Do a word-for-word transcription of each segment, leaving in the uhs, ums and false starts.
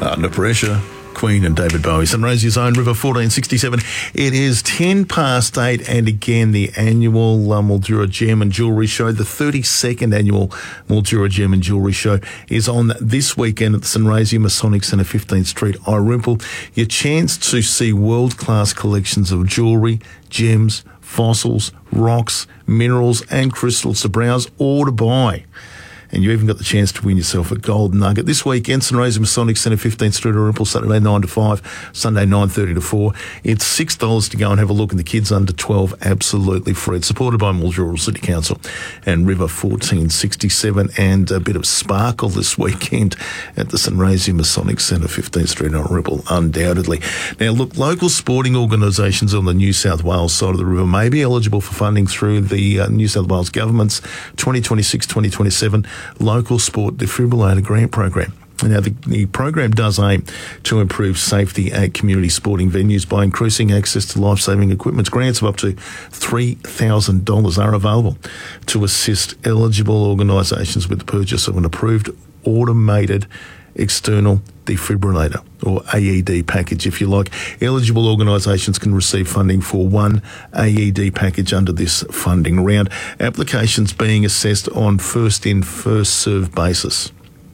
Under Pressure, Queen and David Bowie. Sunraysia's own River fourteen sixty-seven. It is ten past eight, and again the annual uh, Mildura Gem and Jewellery Show, the thirty-second annual Mildura Gem and Jewellery Show, is on this weekend at the Sunraysia Masonic Centre, fifteenth Street, Iroomple. Your chance to see world-class collections of jewellery, gems, fossils, rocks, minerals and crystals to browse or to buy. And you even got the chance to win yourself a gold nugget. This weekend, Sunraysia Masonic Centre, fifteenth Street, Iroomple, Saturday nine to five, Sunday nine thirty to four. It's six dollars to go and have a look, and the kids under twelve, absolutely free. It's supported by Mildura City Council and River fourteen sixty-seven, and a bit of sparkle this weekend at the Sunraysia Masonic Centre, fifteenth Street, Iroomple, undoubtedly. Now, look, local sporting organisations on the New South Wales side of the river may be eligible for funding through the uh, New South Wales Government's twenty twenty-six twenty twenty-seven Local Sport Defibrillator Grant Program. Now, the, the program does aim to improve safety at community sporting venues by increasing access to life-saving equipment. Grants of up to three thousand dollars are available to assist eligible organisations with the purchase of an approved automated external defibrillator, or A E D package, if you like. Eligible organisations can receive funding for one A E D package under this funding round. Applications being assessed on first-in, first-served basis.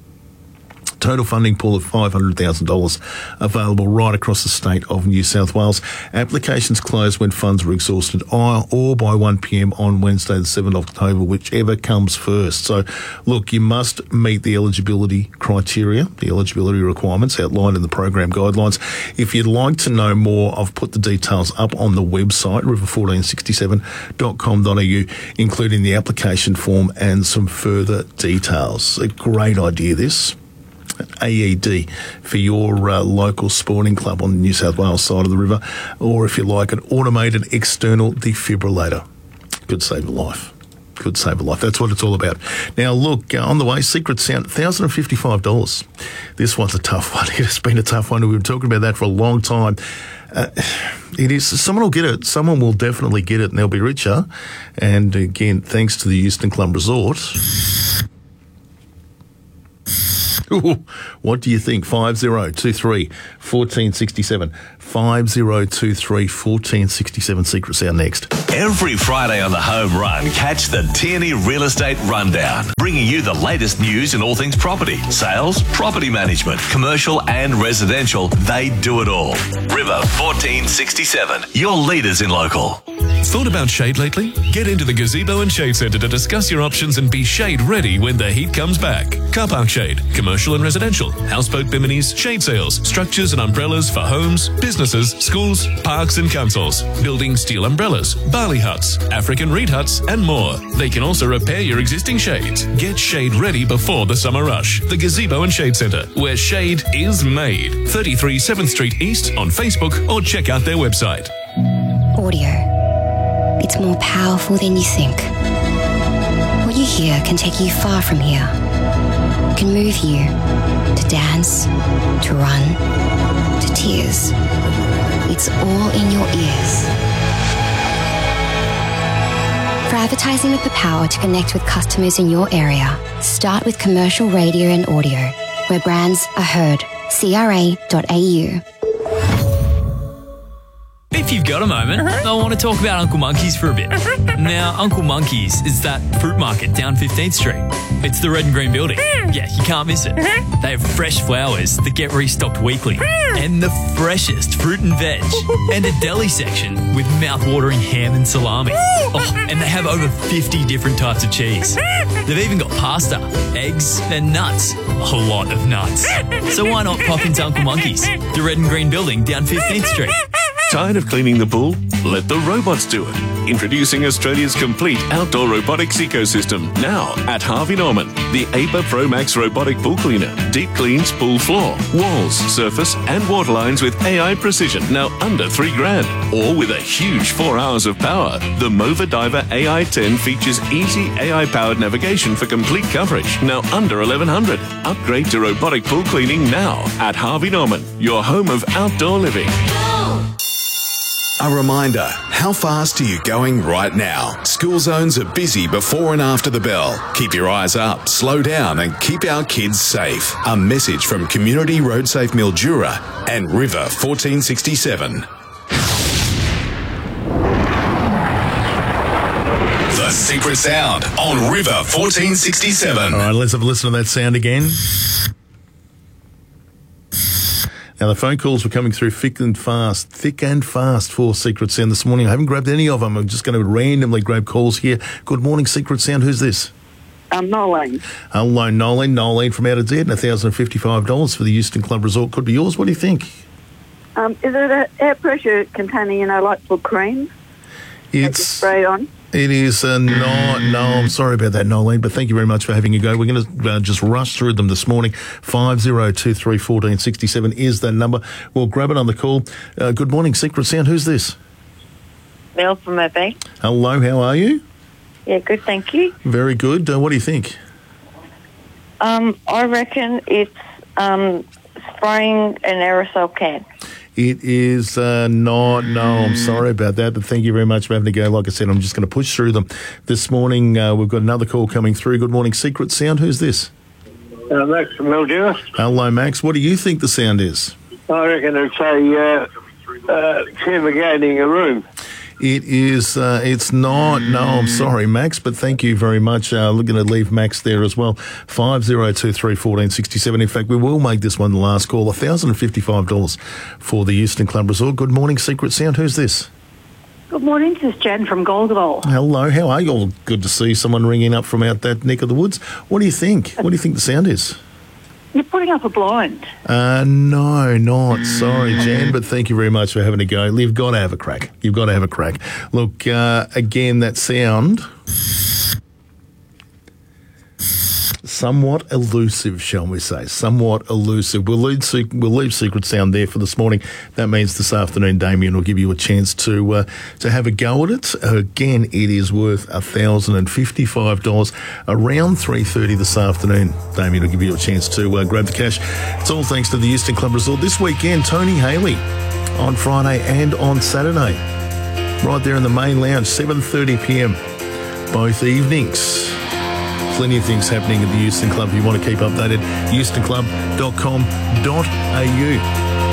Total funding pool of five hundred thousand dollars available right across the state of New South Wales. Applications close when funds are exhausted, or by one p.m. on Wednesday the seventh of October, whichever comes first. So, look, you must meet the eligibility criteria, the eligibility requirements outlined in the program guidelines. If you'd like to know more, I've put the details up on the website, river fourteen sixty-seven dot com dot a u, including the application form and some further details. A great idea, this. A E D for your uh, local sporting club on the New South Wales side of the river, or if you like, an automated external defibrillator. Could save a life. Could save a life. That's what it's all about. Now, look, uh, on the way, Secret Sound, one thousand fifty-five dollars. This one's a tough one. It has been a tough one. We've been talking about that for a long time. Uh, it is. Someone will get it. Someone will definitely get it, and they'll be richer. And again, thanks to the Euston Club Resort. Ooh, what do you think? five zero two three, one four six seven. five zero two three, one four six seven. Secret Sound next. Every Friday on the Home Run, catch the Tierney Real Estate Rundown, bringing you the latest news in all things property, sales, property management, commercial and residential. They do it all. River fourteen sixty-seven, your leaders in local. Thought about shade lately? Get into the Gazebo and Shade Centre to discuss your options and be shade ready when the heat comes back. Car park shade, commercial and residential, houseboat biminis, shade sails, structures and umbrellas for homes, businesses, schools, parks and councils, building steel umbrellas, barley huts, African reed huts and more. They can also repair your existing shades. Get shade ready before the summer rush. The Gazebo and Shade Centre, where shade is made. thirty-three seventh Street East on Facebook, or check out their website. Audio. It's more powerful than you think. What you hear can take you far from here. It can move you to dance, to run, to tears. It's all in your ears. For advertising with the power to connect with customers in your area, start with commercial radio and audio, where brands are heard. C R A dot A U. If you've got a moment, I want to talk about Uncle Monkey's for a bit. Now, Uncle Monkey's is that fruit market down fifteenth Street. It's the red and green building. Yeah, you can't miss it. They have fresh flowers that get restocked weekly, and the freshest fruit and veg, and a deli section with mouth-watering ham and salami. Oh, and they have over fifty different types of cheese. They've even got pasta, eggs, and nuts. A lot of nuts. So why not pop into Uncle Monkey's, the red and green building down fifteenth Street? Tired of cleaning the pool? Let the robots do it. Introducing Australia's complete outdoor robotics ecosystem. Now at Harvey Norman. The A P A Pro Max robotic pool cleaner. Deep cleans pool floor, walls, surface and water lines with A I precision. Now under three grand. Or with a huge four hours of power. The Mova Diver A I ten features easy A I-powered navigation for complete coverage. Now under eleven hundred. Upgrade to robotic pool cleaning now at Harvey Norman. Your home of outdoor living. A reminder, how fast are you going right now? School zones are busy before and after the bell. Keep your eyes up, slow down and keep our kids safe. A message from Community Road Safe Mildura and River fourteen sixty-seven. The Secret Sound on River fourteen sixty-seven. All right, let's have a listen to that sound again. Now, the phone calls were coming through thick and fast, thick and fast for Secret Sound this morning. I haven't grabbed any of them. I'm just going to randomly grab calls here. Good morning, Secret Sound. Who's this? Um, Nolene. Hello, Nolene. Nolene from out of Dead, and one thousand fifty-five dollars for the Euston Club Resort. Could be yours. What do you think? Um, is it an air pressure container, you know, like for cream? It's spray on. It is uh, not. No, I'm sorry about that, Nolene, but thank you very much for having a go. We're going to uh, just rush through them this morning. five oh two three, one four six seven is the number. We'll grab it on the call. Uh, good morning, Secret Sound. Who's this? Mel from Irvine. Hello, how are you? Yeah, good, thank you. Very good. Uh, what do you think? Um, I reckon it's um, spraying an aerosol can. It is uh, not, no, I'm sorry about that, but thank you very much for having a go. Like I said, I'm just going to push through them. This morning, uh, we've got another call coming through. Good morning, Secret Sound. Who's this? Uh, Max from Mildura. Hello, Max. What do you think the sound is? I reckon it's a uh, uh, fumigating a room. It is, uh, it's not, no, I'm sorry, Max, but thank you very much. Uh, looking to leave Max there as well. five oh two three, one four six seven. In fact, we will make this one the last call. one thousand fifty-five dollars for the Euston Club Resort. Good morning, Secret Sound. Who's this? Good morning, this is Jan from Golgotha. Hello, how are you all? Good to see someone ringing up from out that neck of the woods. What do you think? What do you think the sound is? You're putting up a blind. Uh, no, not. Sorry, Jan, but thank you very much for having a go. You've got to have a crack. You've got to have a crack. Look, uh, again, that sound... somewhat elusive, shall we say. Somewhat elusive. We'll leave, we'll leave Secret Sound there for this morning. That means this afternoon, Damien will give you a chance to uh, to have a go at it. Again, it is worth one thousand fifty-five dollars. Around three thirty this afternoon, Damien will give you a chance to uh, grab the cash. It's all thanks to the Euston Club Resort. This weekend, Tony Haley on Friday and on Saturday. Right there in the main lounge, seven thirty p.m. both evenings. Plenty of things happening at the Euston Club. If you want to keep updated, euston club dot com dot a u.